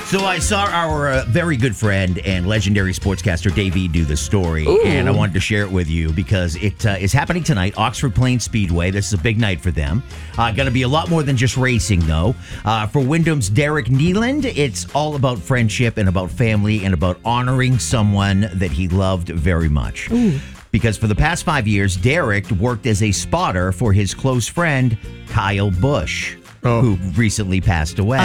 So I saw our very good friend and legendary sportscaster Dave E do this story, and I wanted to share it with you because it is happening tonight, Oxford Plains Speedway. This is a big night for them. Going to be a lot more than just racing, though. For Wyndham's Derek Nealand, it's all about friendship and about family and about honoring someone that he loved very much. Because for the past 5 years, Derek worked as a spotter for his close friend, Kyle Busch. Who recently passed away.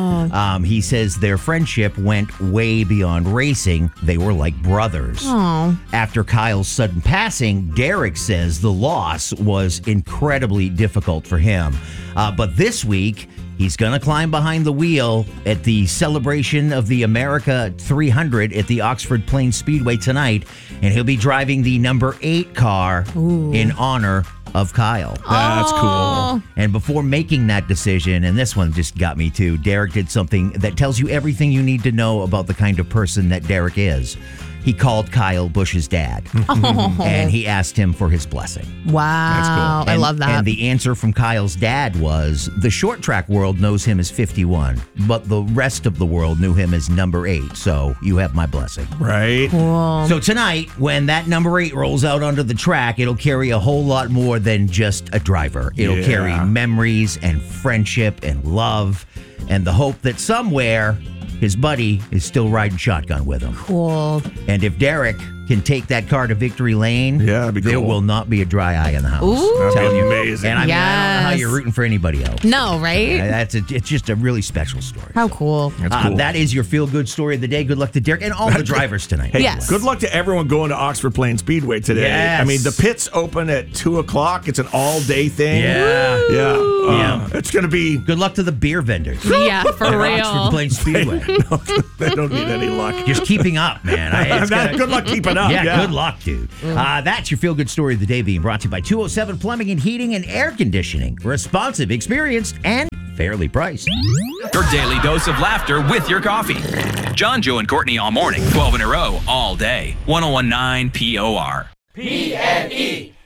He says their friendship went way beyond racing. They were like brothers. After Kyle's sudden passing, Derek says the loss was incredibly difficult for him. But this week, he's going to climb behind the wheel at the celebration of the America 300 at the Oxford Plains Speedway tonight, and he'll be driving the number 8 car in honor of Kyle. That's cool. And before making that decision, and this one just got me too, Derek did something that tells you everything you need to know about the kind of person that Derek is. He called Kyle Busch's dad, and he asked him for his blessing. Wow. That's cool. I love that. And the answer from Kyle's dad was, the short track world knows him as 51, but the rest of the world knew him as number 8, so you have my blessing. Right? Cool. So tonight, when that number 8 rolls out onto the track, it'll carry a whole lot more than just a driver. It'll carry memories and friendship and love and the hope that somewhere his buddy is still riding shotgun with him. Cool. And if Derek can take that car to victory lane, that'd be there cool. will not be a dry eye in the house. Ooh. That'd be amazing. And I mean, I don't know how you're rooting for anybody else. No, right? It's just a really special story. How cool. That's cool. That is your feel-good story of the day. Good luck to Derek and all the drivers tonight. Hey, Yes. good luck to everyone going to Oxford Plains Speedway today. Yes. I mean, the pits open at 2 o'clock. It's an all-day thing. Yeah. Yeah. It's going to be... Good luck to the beer vendors. Yeah, for at real. Oxford Plains Speedway. They don't need any luck. Just keeping up, man. Good luck keeping up. Yeah, good luck, dude. That's your feel-good story of the day being brought to you by 207 Plumbing and Heating and Air Conditioning. Responsive, experienced, and fairly priced. Your daily dose of laughter with your coffee. John, Joe, and Courtney all morning, 12 in a row, all day. 101.9 POR. PNE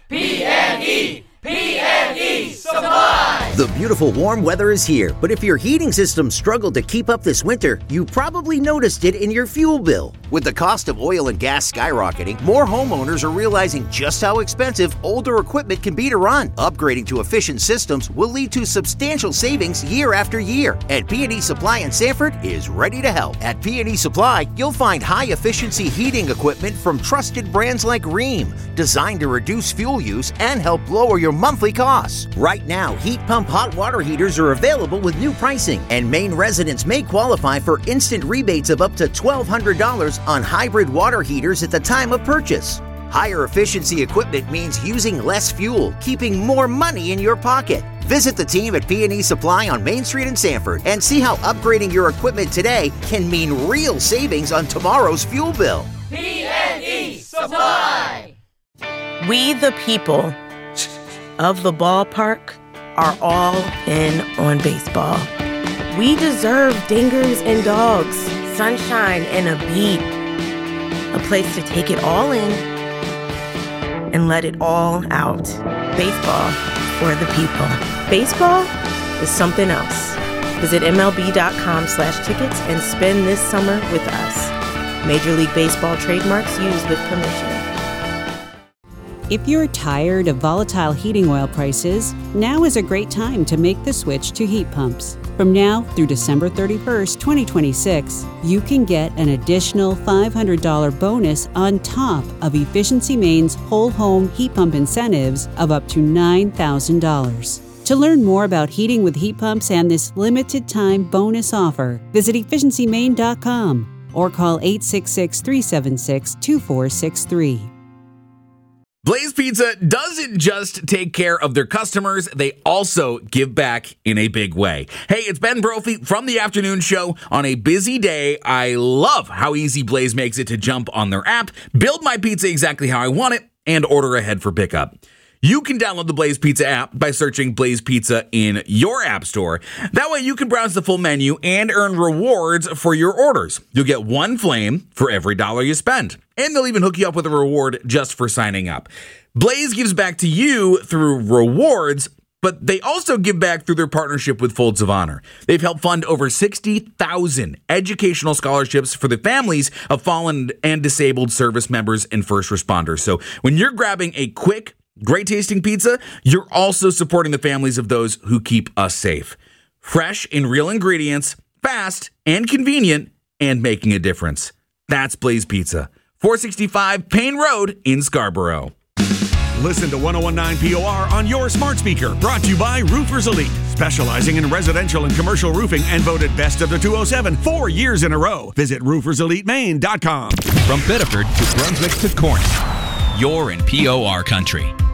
Supply! The beautiful warm weather is here, but if your heating system struggled to keep up this winter, you probably noticed it in your fuel bill. With the cost of oil and gas skyrocketing, more homeowners are realizing just how expensive older equipment can be to run. Upgrading to efficient systems will lead to substantial savings year after year, and P&E Supply in Sanford is ready to help. At P&E Supply, you'll find high-efficiency heating equipment from trusted brands like Rheem, designed to reduce fuel use and help lower your monthly costs. Right now, heat pump hot water heaters are available with new pricing, and Maine residents may qualify for instant rebates of up to $1,200 on hybrid water heaters at the time of purchase. Higher efficiency equipment means using less fuel, keeping more money in your pocket. Visit the team at P&E Supply on Main Street in Sanford and see how upgrading your equipment today can mean real savings on tomorrow's fuel bill. PNE Supply! We, the people of the ballpark, are all in on baseball. We deserve dingers and dogs, sunshine and a beat, a place to take it all in and let it all out. Baseball for the people. Baseball is something else. Visit MLB.com/tickets and spend this summer with us. Major League Baseball trademarks used with permission. If you're tired of volatile heating oil prices, now is a great time to make the switch to heat pumps. From now through December 31st, 2026, you can get an additional $500 bonus on top of Efficiency Maine's whole home heat pump incentives of up to $9,000. To learn more about heating with heat pumps and this limited time bonus offer, visit efficiencymaine.com or call 866-376-2463. Blaze Pizza doesn't just take care of their customers, they also give back in a big way. Hey, it's Ben Brophy from the afternoon show. On a busy day, I love how easy Blaze makes it to jump on their app, build my pizza exactly how I want it, and order ahead for pickup. You can download the Blaze Pizza app by searching Blaze Pizza in your app store. That way you can browse the full menu and earn rewards for your orders. You'll get one flame for every $1 you spend. And they'll even hook you up with a reward just for signing up. Blaze gives back to you through rewards But they also give back through their partnership with Folds of Honor. They've helped fund over 60,000 educational scholarships for the families of fallen and disabled service members and first responders. So when you're grabbing a quick, great tasting pizza, you're also supporting the families of those who keep us safe. Fresh in real ingredients, fast and convenient, and making a difference. That's Blaze Pizza, 465 Payne Road in Scarborough. Listen to 1019 POR on your smart speaker. Brought to you by Roofers Elite, specializing in residential and commercial roofing and voted best of the 207 4 years in a row. Visit rooferselitemaine.com. From Biddeford to Brunswick to Corning, you're in POR country.